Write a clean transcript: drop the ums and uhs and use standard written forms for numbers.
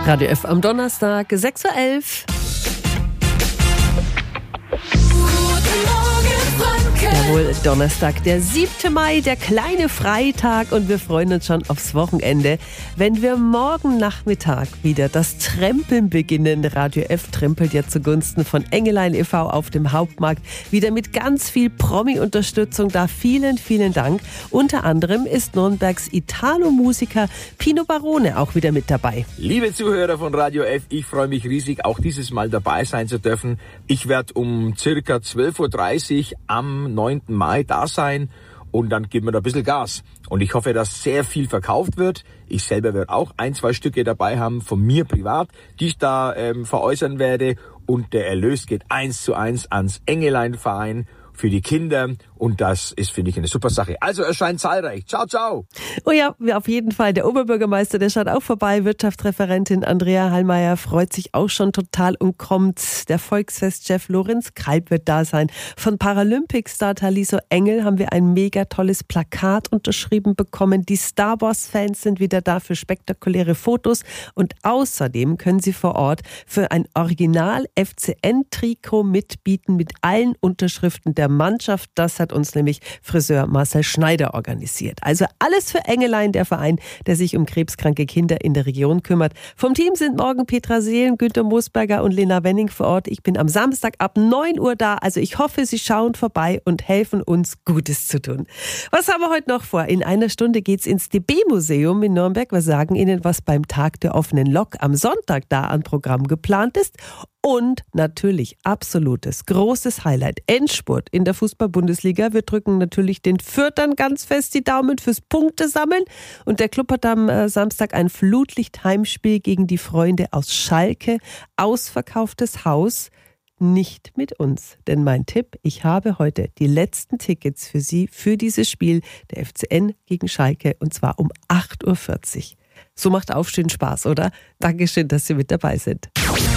Radio F am Donnerstag, 6:11 Uhr. Jawohl, Donnerstag, der 7. Mai, der kleine Freitag, und wir freuen uns schon aufs Wochenende, wenn wir morgen Nachmittag wieder das Trempeln beginnen. Radio F trempelt ja zugunsten von Engelein e.V. auf dem Hauptmarkt wieder mit ganz viel Promi-Unterstützung da. Vielen, vielen Dank. Unter anderem ist Nürnbergs Italo-Musiker Pino Barone auch wieder mit dabei. Liebe Zuhörer von Radio F, ich freue mich riesig, auch dieses Mal dabei sein zu dürfen. Ich werde um circa 12:30 Uhr am 9. Mai da sein und dann geben wir da ein bisschen Gas. Und ich hoffe, dass sehr viel verkauft wird. Ich selber werde auch 1-2 Stücke dabei haben, von mir privat, die ich da veräußern werde. Und der Erlös geht 1:1 ans Engelein-Verein für die Kinder. Und das ist, finde ich, eine super Sache. Also erscheint zahlreich. Ciao, ciao. Oh ja, auf jeden Fall. Der Oberbürgermeister, der schaut auch vorbei. Wirtschaftsreferentin Andrea Hallmeier freut sich auch schon total und kommt. Der Volksfestchef Lorenz Kalb wird da sein. Von Paralympic-Star Taliso Engel haben wir ein mega tolles Plakat unterschrieben bekommen. Die Star Wars-Fans sind wieder da für spektakuläre Fotos. Und außerdem können Sie vor Ort für ein Original-FCN-Trikot mitbieten mit allen Unterschriften der Mannschaft. Das hat uns nämlich Friseur Marcel Schneider organisiert. Also alles für Engelein, der Verein, der sich um krebskranke Kinder in der Region kümmert. Vom Team sind morgen Petra Seelen, Günter Moosberger und Lena Wenning vor Ort. Ich bin am Samstag ab 9 Uhr da. Also ich hoffe, Sie schauen vorbei und helfen uns, Gutes zu tun. Was haben wir heute noch vor? In einer Stunde geht's ins DB-Museum in Nürnberg. Wir sagen Ihnen, was beim Tag der offenen Lok am Sonntag da an Programm geplant ist. Und natürlich absolutes, großes Highlight, Endspurt in der Fußball-Bundesliga. Wir drücken natürlich den Fürthern ganz fest die Daumen fürs Punktesammeln. Und der Club hat am Samstag ein Flutlicht-Heimspiel gegen die Freunde aus Schalke. Ausverkauftes Haus, nicht mit uns. Denn mein Tipp, ich habe heute die letzten Tickets für Sie für dieses Spiel der FCN gegen Schalke, und zwar um 8:40 Uhr. So macht Aufstehen Spaß, oder? Dankeschön, dass Sie mit dabei sind.